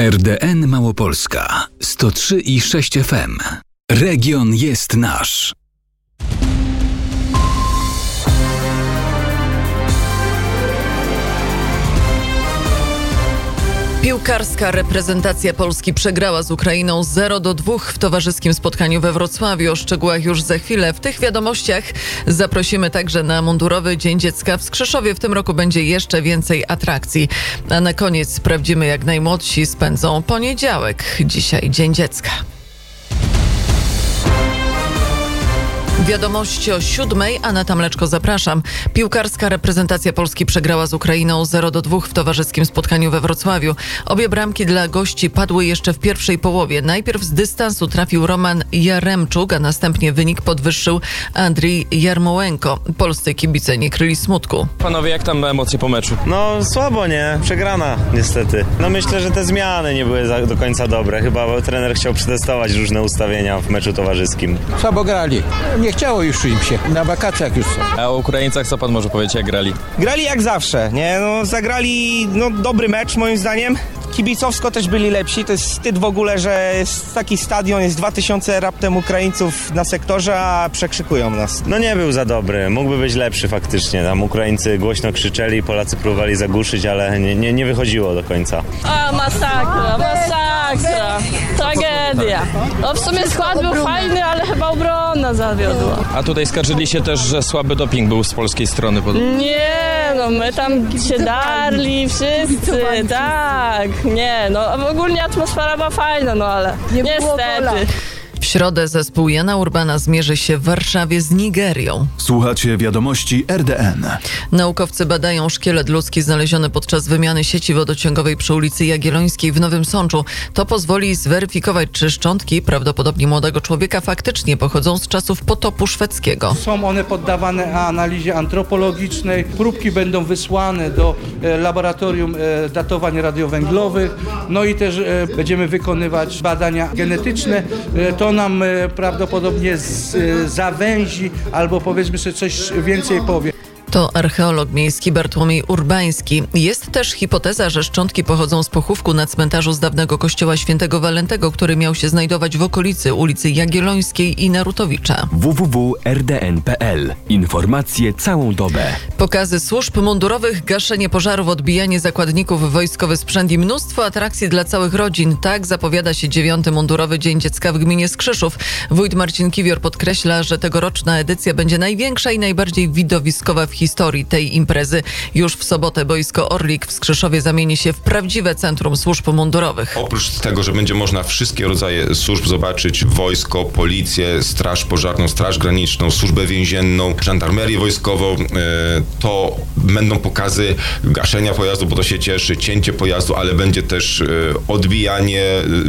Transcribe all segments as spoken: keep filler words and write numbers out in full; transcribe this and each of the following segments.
R D N Małopolska sto trzy i sześć F M. Region jest nasz. Piłkarska reprezentacja Polski przegrała z Ukrainą zero do dwóch w towarzyskim spotkaniu we Wrocławiu. O szczegółach już za chwilę. W tych wiadomościach zaprosimy także na mundurowy Dzień Dziecka w Skrzeszowie. W tym roku będzie jeszcze więcej atrakcji. A na koniec sprawdzimy, jak najmłodsi spędzą poniedziałek. Dzisiaj Dzień Dziecka. Wiadomości o siódmej. Aneta Mleczko, zapraszam. Piłkarska reprezentacja Polski przegrała z Ukrainą zero do dwóch w towarzyskim spotkaniu we Wrocławiu. Obie bramki dla gości padły jeszcze w pierwszej połowie. Najpierw z dystansu trafił Roman Jaremczuk, a następnie wynik podwyższył Andrii Jarmołenko. Polscy kibice nie kryli smutku. Panowie, jak tam emocje po meczu? No słabo, nie? Przegrana niestety. No myślę, że te zmiany nie były za, do końca dobre. Chyba trener chciał przetestować różne ustawienia w meczu towarzyskim. Słabo grali. Nie chciało już im się. Na wakacjach już są. A o Ukraińcach co pan może powiedzieć, jak grali? Grali jak zawsze, nie? No, zagrali no, dobry mecz moim zdaniem. Kibicowsko też byli lepsi. To jest wstyd w ogóle, że jest taki stadion, jest dwa tysiące raptem Ukraińców na sektorze, a przekrzykują nas. No nie był za dobry, mógłby być lepszy faktycznie. Tam Ukraińcy głośno krzyczeli, Polacy próbowali zagłuszyć, ale nie, nie, nie wychodziło do końca. A, masakra, masakra, tragedia. No w sumie skład był fajny, ale chyba obrona zawiodła. A tutaj skarżyli się też, że słaby doping był z polskiej strony. Nie, no my tam się darli wszyscy, tak. Nie, no ogólnie atmosfera była fajna, no ale niestety. W środę zespół Jana Urbana zmierzy się w Warszawie z Nigerią. Słuchacie wiadomości R D N. Naukowcy badają szkielet ludzki znaleziony podczas wymiany sieci wodociągowej przy ulicy Jagiellońskiej w Nowym Sączu. To pozwoli zweryfikować, czy szczątki prawdopodobnie młodego człowieka faktycznie pochodzą z czasów potopu szwedzkiego. Są one poddawane analizie antropologicznej. Próbki będą wysłane do e, laboratorium e, datowań radiowęglowych. No i też e, będziemy wykonywać badania genetyczne. E, to nam e, prawdopodobnie z, e, zawęzi albo powiedzmy sobie coś więcej powie. To archeolog miejski Bartłomiej Urbański. Jest też hipoteza, że szczątki pochodzą z pochówku na cmentarzu z dawnego kościoła świętego Walentego, który miał się znajdować w okolicy ulicy Jagiellońskiej i Narutowicza. w w w kropka r d n kropka p l. Informacje całą dobę. Pokazy służb mundurowych, gaszenie pożarów, odbijanie zakładników, wojskowy sprzęt i mnóstwo atrakcji dla całych rodzin. Tak zapowiada się dziewiąty mundurowy Dzień Dziecka w gminie Skrzeszów. Wójt Marcin Kiwior podkreśla, że tegoroczna edycja będzie największa i najbardziej widowiskowa w historii tej imprezy. Już w sobotę boisko Orlik w Skrzeszowie zamieni się w prawdziwe centrum służb mundurowych. Oprócz tego, że będzie można wszystkie rodzaje służb zobaczyć, wojsko, policję, straż pożarną, straż graniczną, służbę więzienną, żandarmerię wojskową, to będą pokazy gaszenia pojazdu, bo to się cieszy, cięcie pojazdu, ale będzie też odbijanie,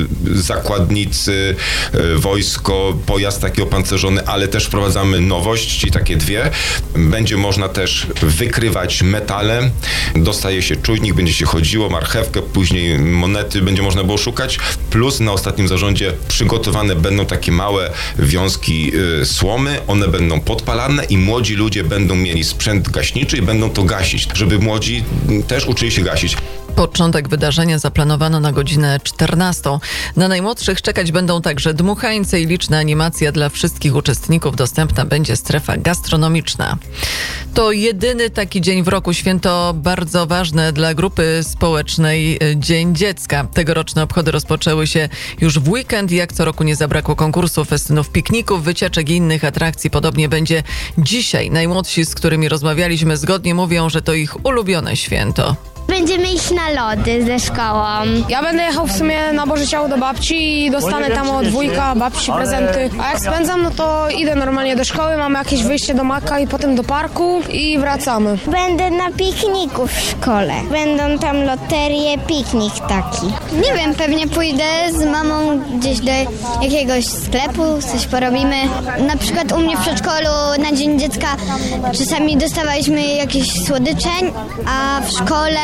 zakładnicy, wojsko, pojazd taki opancerzony, ale też wprowadzamy nowość, czyli takie dwie. Będzie można też wykrywać metale, dostaje się czujnik, będzie się chodziło, marchewkę, później monety będzie można było szukać, plus na ostatnim zarządzie przygotowane będą takie małe wiązki y, słomy, one będą podpalane i młodzi ludzie będą mieli sprzęt gaśniczy i będą to gasić, żeby młodzi też uczyli się gasić. Początek wydarzenia zaplanowano na godzinę czternastą. Na najmłodszych czekać będą także dmuchańce i liczna animacja dla wszystkich uczestników. Dostępna będzie strefa gastronomiczna. To jedyny taki dzień w roku, święto bardzo ważne dla grupy społecznej Dzień Dziecka. Tegoroczne obchody rozpoczęły się już w weekend. Jak co roku nie zabrakło konkursów, festynów, pikników, wycieczek i innych atrakcji. Podobnie będzie dzisiaj. Najmłodsi, z którymi rozmawialiśmy, zgodnie mówią, że to ich ulubione święto. Będziemy iść na lody ze szkołą. Ja będę jechał w sumie na Boże Ciało do babci i dostanę tam od wujka, babci prezenty. A jak spędzam, no to idę normalnie do szkoły, mamy jakieś wyjście do Maka i potem do parku i wracamy. Będę na pikniku w szkole. Będą tam loterie, piknik taki. Nie wiem, pewnie pójdę z mamą gdzieś do jakiegoś sklepu, coś porobimy. Na przykład u mnie w przedszkolu na Dzień Dziecka czasami dostawaliśmy jakieś słodycze, a w szkole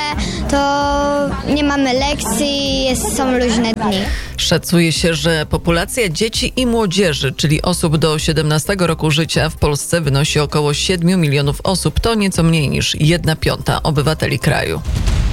to nie mamy lekcji, jest, są luźne dni. Szacuje się, że populacja dzieci i młodzieży, czyli osób do siedemnastego roku życia w Polsce wynosi około siedmiu milionów osób. To nieco mniej niż jedna piąta obywateli kraju.